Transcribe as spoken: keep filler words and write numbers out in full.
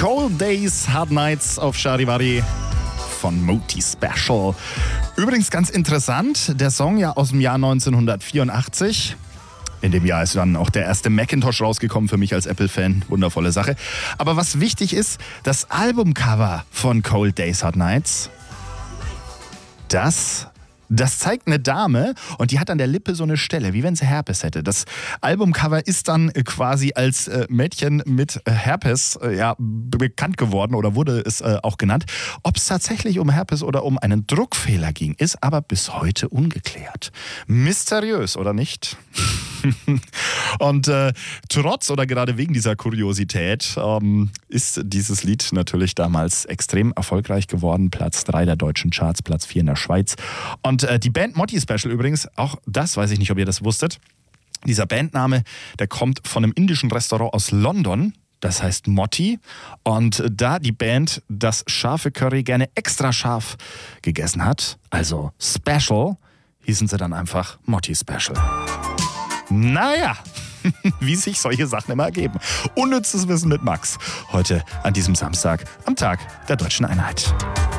Cold Days, Hard Nights auf Charivari von Moti Special. Übrigens ganz interessant, der Song ja aus dem Jahr neunzehnhundertvierundachtzig. In dem Jahr ist dann auch der erste Macintosh rausgekommen für mich als Apple-Fan. Wundervolle Sache. Aber was wichtig ist, das Albumcover von Cold Days, Hard Nights, das... Das zeigt eine Dame und die hat an der Lippe so eine Stelle, wie wenn sie Herpes hätte. Das Albumcover ist dann quasi als äh, Mädchen mit Herpes äh, ja, bekannt geworden oder wurde es äh, auch genannt. Ob es tatsächlich um Herpes oder um einen Druckfehler ging, ist aber bis heute ungeklärt. Mysteriös, oder nicht? Und äh, trotz oder gerade wegen dieser Kuriosität ähm, ist dieses Lied natürlich damals extrem erfolgreich geworden. Platz drei der deutschen Charts, Platz vier in der Schweiz. Und äh, die Band Moti Special übrigens, auch das weiß ich nicht, ob ihr das wusstet. Dieser Bandname, der kommt von einem indischen Restaurant aus London. Das heißt Moti. Und da die Band das scharfe Curry gerne extra scharf gegessen hat, also Special, hießen sie dann einfach Moti Special. Naja, wie sich solche Sachen immer ergeben. Unnützes Wissen mit Max. Heute an diesem Samstag, am Tag der Deutschen Einheit.